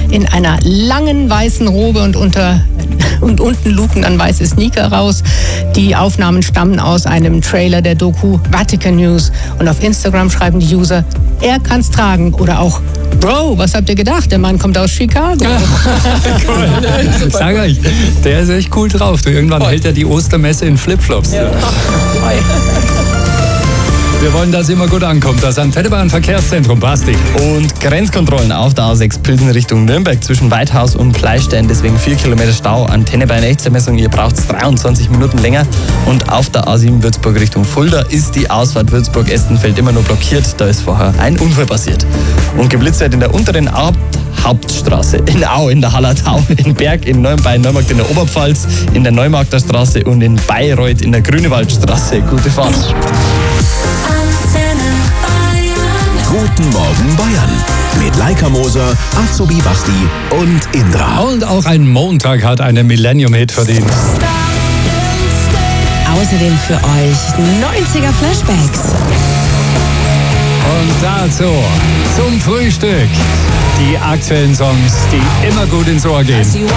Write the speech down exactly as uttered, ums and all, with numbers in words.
in einer langen weißen Robe und unter und unten luken dann weiße Sneaker raus. Die Aufnahmen stammen aus einem Trailer der Doku Vatican News. Und auf Instagram schreiben die User, er kann's tragen. Oder auch, Bro, was habt ihr gedacht? Der Mann kommt aus Chicago. Cool. Ich sag euch, der ist echt cool drauf. Du, irgendwann hält er die Ostermesse in Flipflops. Ja. Wir wollen, dass immer gut ankommt. Das Antennebahn-Verkehrszentrum, Basti. Und Grenzkontrollen auf der A sechs Pilsen Richtung Nürnberg zwischen Weidhaus und Pleistein. Deswegen vier Kilometer Stau. Antenne bei einer Echtzeitmessung. Ihr braucht dreiundzwanzig Minuten länger. Und auf der A sieben Würzburg Richtung Fulda ist die Ausfahrt Würzburg-Estenfeld immer noch blockiert. Da ist vorher ein Unfall passiert. Und geblitzt wird in der unteren Au Hauptstraße. In Au, in der Hallertau, in Berg, in Neum, bei Neumarkt in der Oberpfalz, in der Neumarkter Straße und in Bayreuth in der Grünewaldstraße. Gute Fahrt. Guten Morgen Bayern mit Laika Moser, Azubi Basti und Indra. Und auch ein Montag hat einen Millennium-Hit verdient. Außerdem für euch neunziger Flashbacks. Und dazu zum Frühstück die aktuellen Songs, die immer gut ins Ohr gehen.